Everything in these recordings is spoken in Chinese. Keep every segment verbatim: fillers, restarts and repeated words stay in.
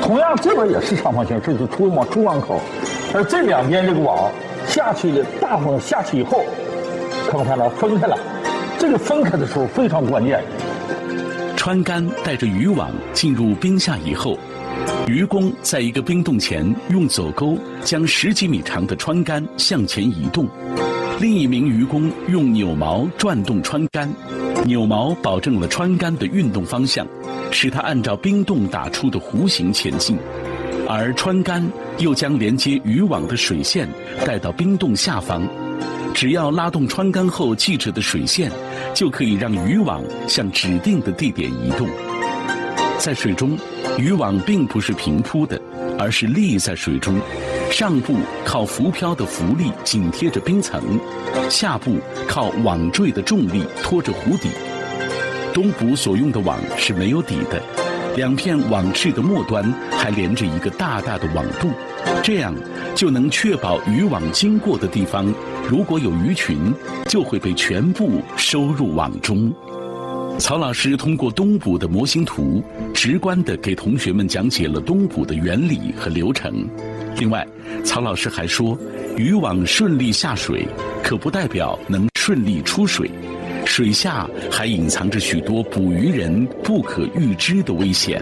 同样这边也是长方形，这就出往出网口，而这两边这个网下去的大风下去以后，看没看到分开了？这个分开的时候非常关键。 穿竿带着渔网进入冰下以后，渔工在一个冰洞前用走钩将十几米长的穿竿向前移动，另一名渔工用扭锚转动穿竿，扭锚保证了穿竿的运动方向，使它按照冰洞打出的弧形前进，而穿竿又将连接渔网的水线带到冰洞下方。只要拉动穿竿后系着的水线，就可以让渔网向指定的地点移动。在水中，渔网并不是平铺的，而是立在水中，上部靠浮漂的浮力紧贴着冰层，下部靠网坠的重力拖着湖底。东捕所用的网是没有底的，两片网翅的末端还连着一个大大的网肚，这样就能确保渔网经过的地方如果有鱼群，就会被全部收入网中。曹老师通过东捕的模型图，直观地给同学们讲解了东捕的原理和流程。另外，曹老师还说，渔网顺利下水，可不代表能顺利出水，水下还隐藏着许多捕鱼人不可预知的危险。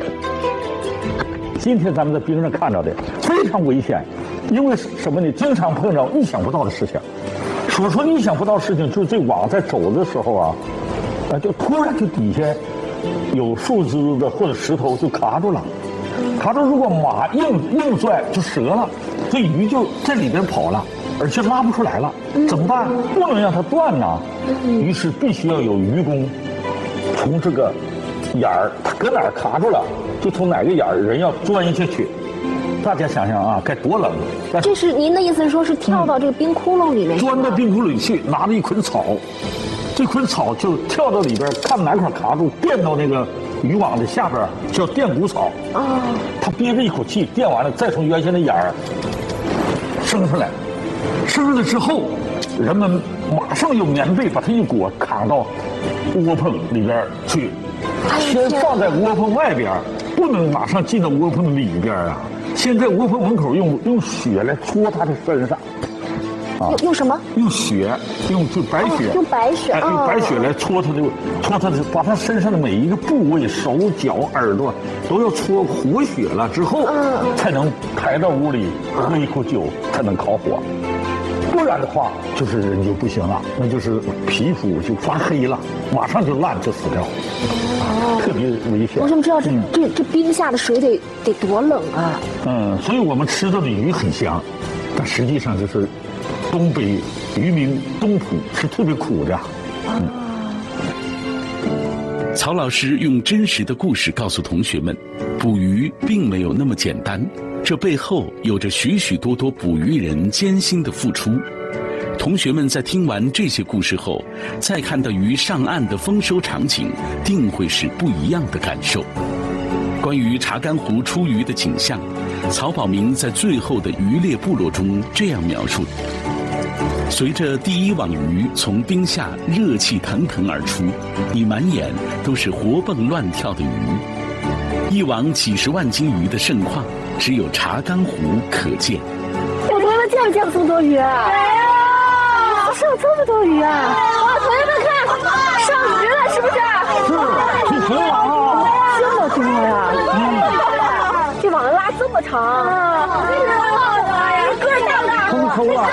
今天咱们在冰上看到的非常危险，因为什么呢？经常碰到意想不到的事情。所说意想不到的事情，就是这网在走的时候啊，啊，就突然就底下有树枝的或者石头就卡住了，卡住如果马硬硬拽就折了，这鱼就在里边跑了，而且拉不出来了，怎么办？不能让它断呐，于是必须要有渔工从这个眼儿，它搁哪儿卡住了，就从哪个眼儿人要钻下去。大家想想啊，该多冷！ 这是您的意思是说，是跳到这个冰窟窿里面， 钻到冰窟窿里去，拿着一捆草，这捆草就跳到里边，看哪块卡住，垫到那个渔网的下边，叫垫骨草。啊，他憋着一口气，垫完了，再从原先的眼儿生出来，生出来之后，人们马上用棉被把它一裹，扛到窝棚里边去，先放在窝棚外边，不能马上进到窝棚里边啊。先在窝棚门口用用血来搓他的身上， 啊，用用什么？ 用血，用就白血， 哦、用白血， 哎，用白血来搓他的，搓他的，把他身上的每一个部位，手脚、耳朵都要搓活血了之后，嗯、才能抬到屋里喝一口酒，才能烤火。不然的话，就是人就不行了，那就是皮肤就发黑了，马上就烂就死掉，哦、特别危险。 我怎么知道这、嗯、这这冰下的水得得多冷啊？ 嗯，所以我们吃到的鱼很香，但实际上就是东北渔民东捕是特别苦的。嗯。 曹老师用真实的故事告诉同学们，捕鱼并没有那么简单，这背后有着许许多多捕鱼人艰辛的付出。同学们在听完这些故事后，再看到鱼上岸的丰收场景，定会是不一样的感受。关于查干湖出鱼的景象，曹保民在最后的渔猎部落中这样描述：随着第一网鱼从冰下热气腾腾而出，你满眼都是活蹦乱跳的鱼。一网几十万斤鱼的盛况，只有查干湖可见。 我从来见没见过这么多鱼啊！是有这么多鱼啊！哇，同学们看，上鱼了是不是？ 是，是很网啊！ 这么多呀！嗯，这网拉这么长，啊，这个好大呀，个儿大不大？ 抠抠了。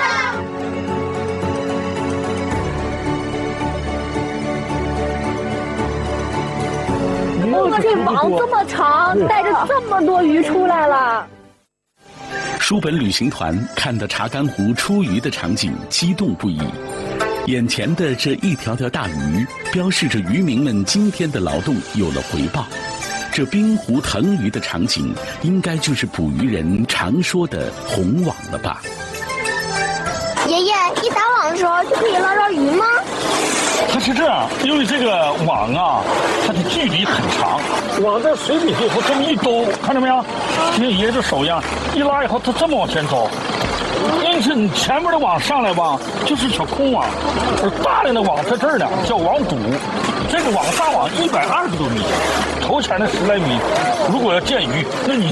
哇，这网这么长，带着这么多鱼出来了。 书本旅行团看到查干湖出鱼的场景，激动不已。眼前的这一条条大鱼，标示着渔民们今天的劳动有了回报。这冰湖腾鱼的场景，应该就是捕鱼人常说的红网了吧？ 爷爷，一打网的时候就可以捞着鱼吗？ 它是这样，因为这个网啊，它的距离很长，网在水底下以后这么一兜，看到没有？就像爷爷的手一样，一拉以后它这么往前走。因此你前面的网上来吧，就是小空网，而大量的网在这儿呢，叫网堵。这个网大网一百二十多米，头前的十来米，如果要见鱼，那你